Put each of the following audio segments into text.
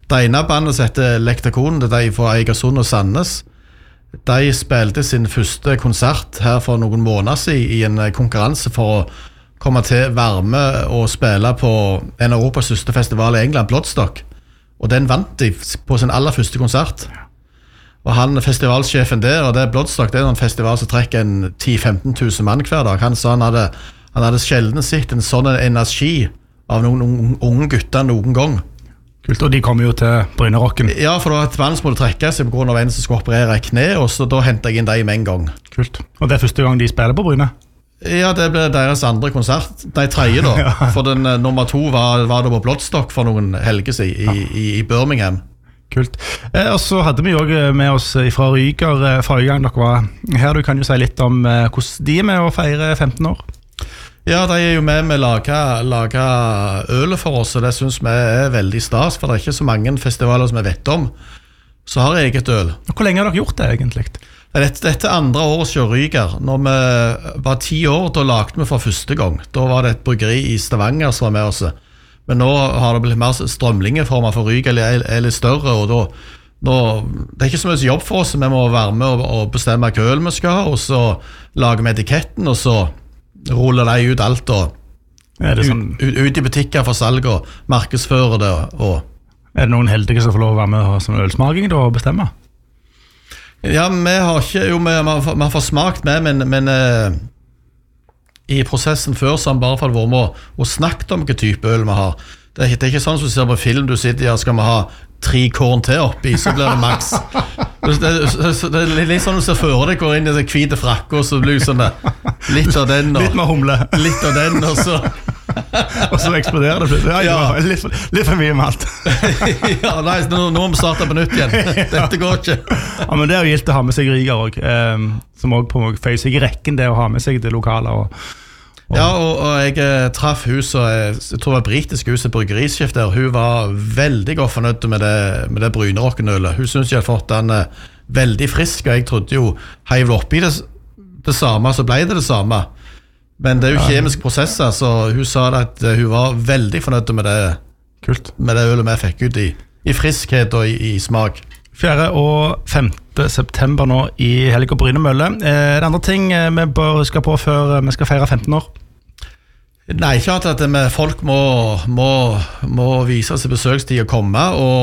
Det ene bandet som heter Lektakon, det de fra Eigersund og Sandnes. De spilte sin første konsert her for noen måneder siden i en konkurranse for å komme til varme og spille på en av Europas største festival i England, Bloodstock. Og den vant de på sin aller første konsert. Og han festivalsjefen der, og det Bloodstock, det en festival som trekker en 10-15 000 mann hver dag. Han sa han hadde sjelden sett en sånn energi av noen unge gutter noen gang. Kult, og de kom jo til Brynerocken. Ja, for det var et vann som måtte trekke seg på grunn av en som skulle operere i kne, og så da hentet jeg inn dem med en gang. Kult. Og det første gang de spiller på Bryne? Ja, det ble deres andre konsert. De tredje da. Ja. For den nummer 2 var det på Bloodstock for noen helger siden i Birmingham. Kult. Og så hadde vi jo med oss fra Ryger forrige gang dere var her. Du kan jo si litt om hvordan de med å feire 15 år. Ja, de jo med å lage øl for oss, og det synes vi veldig stas, for det ikke så mange festivaler som vi vet om, så har jeg eget øl. Hvor lenge har dere gjort det egentlig? Dette andre året som Ryger. Når vi var 10 år, da lagde vi for første gang. Da var det et bryggeri i Stavanger som var med oss. Men nå har det blitt mer strømlingeformer for Ryger, eller litt større, og da det ikke så mye jobb for oss. Vi må være med og bestemme hva øl vi skal ha, og så lager vi etiketten, og så ruller de ut alt og ut i butikker for salg og markedsfører det. Er det noen heldige som får lov å være med som ølsmaking da, og bestemme? Ja, vi har ikke, jo, vi har forsmakt med, men i prosessen før så har vi bare fått vært med og snakket om hvilken type øl vi har. Det er ikke sånn som du ser på film, du sitter og skal vi ha 3 korn til oppi, så blir det maks. Det er litt sånn du ser før deg, går inn i en hvite frakke, og så blir det sånn litt av den, og litt med humle. Litt av den, og så og så eksploderer det plutselig. Ja. Litt for mye med alt. Ja, nei, nå må vi starte på nytt igjen. Dette går ikke. Ja, men det er jo gildt å ha med seg Ryger også, som også på føyer seg i rekken, det å ha med seg det lokale. Ja, og jeg traff hus, og jeg tror det var britisk hus, et bryggeriskjeft der. Hun var veldig godt fornøyd med det Brynerocken-ølet. Hun synes jeg hadde fått den veldig frisk, og jeg trodde jo, heiv oppi det samme, så ble det samme. Men det er jo kjemiske prosesser, så hun sa at hun var veldig fornøyd med det. Kult. Med det ølet vi fikk ut i friskhet og i smak. 4. og 5. september nå i Helg og Brynemølle. Er det andre ting vi bør huske på før vi skal feire 15 år? Nei, ikke at folk må vise seg besøkstid og komme,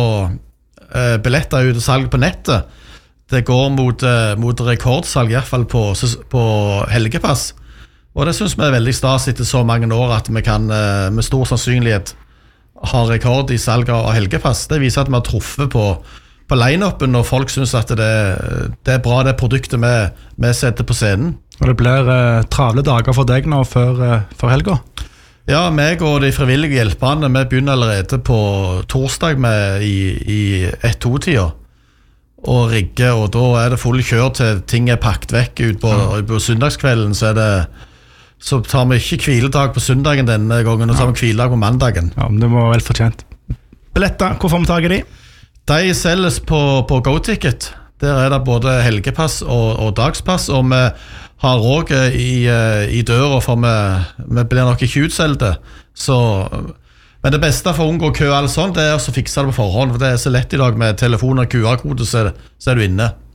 og billetter ut og salg på nettet. Det går mot rekordsalg, i hvert fall på helgepass. Og det synes vi veldig stas etter så mange år at vi kan med stor sannsynlighet ha rekord i salg av helgepass. Det viser at vi har truffet på line-upen, og folk synes at det er bra, det produktet vi setter på scenen. Og det blir travle dager for deg nå for helga? Ja, meg og de frivillige hjelperne, vi begynner allerede på torsdag i 1-2-tida og rigge, og da er det full kjør til ting er pakket vekk ut på søndagskvelden, så tar vi ikke hviledag på søndagen denne gangen, og tar vi hviledag på mandagen. Ja, men det var vel fortjent. Billetter, hvor får vi tag i de? De selges på GoTicket. Der er det både helgepass og dagspass, og vi har også i døra, for vi blir nok ikke utselte. Men det beste for å unngå kø og alt sånt, det er å fikse det på forhånd, for det er så lett i dag med telefon og QR-kode, så er du inne.